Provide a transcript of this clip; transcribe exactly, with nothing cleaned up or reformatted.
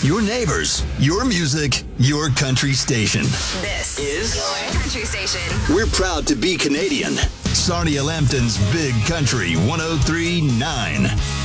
Your neighbors, your music, your country station. This is your country station. We're proud to be Canadian. Sarnia Lambton's Big Country one oh three point nine.